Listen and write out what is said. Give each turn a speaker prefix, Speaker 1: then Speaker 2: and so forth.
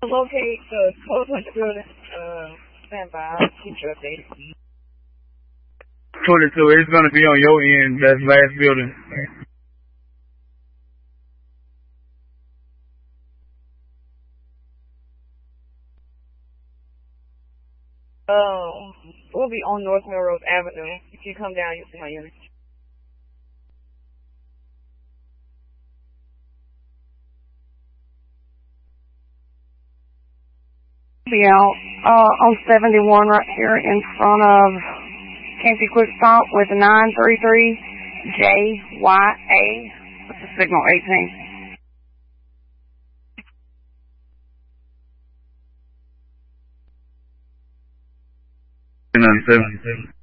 Speaker 1: Locate the 1200 building. Stand by. Keep you updated.
Speaker 2: 22, it's going to be on your end, that last building.
Speaker 1: We'll be on North Melrose Avenue. If you come down, you'll see my unit.
Speaker 3: Be out on 71 right here in front of Kansas Quick Stop with 933 JYA. That's the signal 18.
Speaker 2: 97.